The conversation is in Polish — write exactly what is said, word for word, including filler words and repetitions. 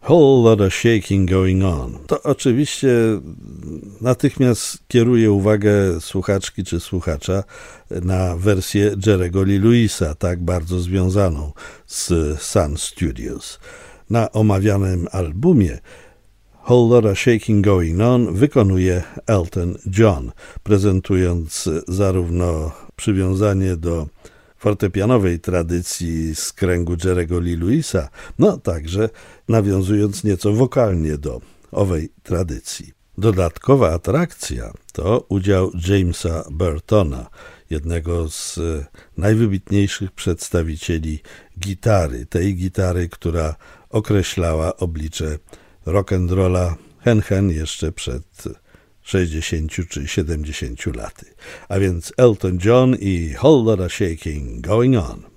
Whole lot of shaking going on. To oczywiście natychmiast kieruje uwagę słuchaczki czy słuchacza na wersję Jerry'ego Lee Lewisa, tak bardzo związaną z Sun Studios. Na omawianym albumie Whole lot of shaking going on wykonuje Elton John, prezentując zarówno przywiązanie do fortepianowej tradycji z kręgu Jerry'ego Lee Lewisa, no także nawiązując nieco wokalnie do owej tradycji. Dodatkowa atrakcja to udział Jamesa Burtona, jednego z najwybitniejszych przedstawicieli gitary, tej gitary, która określała oblicze rock'n'rolla hen hen jeszcze przed sześćdziesięciu czy siedemdziesięciu laty. A więc Elton John i Whole lot of shaking going on.